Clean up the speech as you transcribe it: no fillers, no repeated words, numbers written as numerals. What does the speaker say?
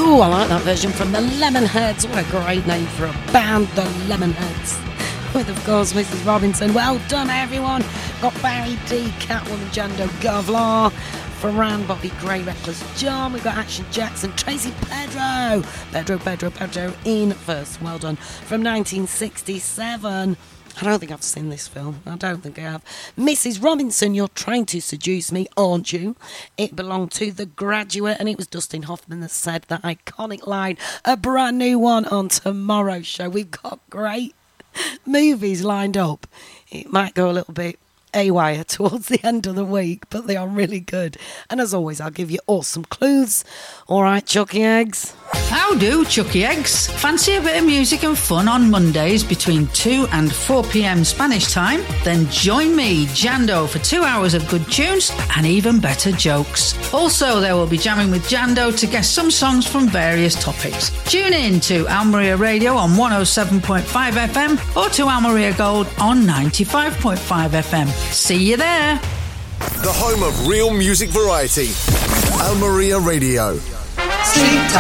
Ooh, I like that version from the Lemonheads. What a great name for a band, the Lemonheads. With, of course, Mrs. Robinson. Well done, everyone. Got Barry D, Catwoman, Jando, Govlar, Ferran, Bobby Gray, Reckless John. We've got Action Jackson, Tracy Pedro. Pedro in first. Well done. From 1967. I don't think I've seen this film. I don't think I have. Mrs. Robinson, You're Trying to Seduce Me, Aren't You? It belonged to The Graduate, and it was Dustin Hoffman that said that iconic line, a brand new one on tomorrow's show. We've got great movies lined up. It might go a little bit haywire towards the end of the week, but they are really good. And as always, I'll give you awesome clues. All right, Chucky Eggs. How do, Chucky Eggs? Fancy a bit of music and fun on Mondays between 2 and 4 p.m. Spanish time? Then join me, Jando, for 2 hours of good tunes and even better jokes. Also, there will be jamming with Jando to guess some songs from various topics. Tune in to Almeria Radio on 107.5 FM or to Almeria Gold on 95.5 FM. See you there. The home of real music variety. Almeria Radio. Sleep